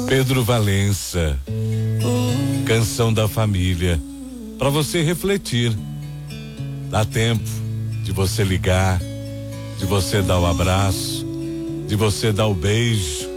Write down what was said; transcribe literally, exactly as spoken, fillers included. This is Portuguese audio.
Pedro Valença, Canção da Família, para você refletir. Dá tempo de você ligar, de você dar o abraço, de você dar o beijo,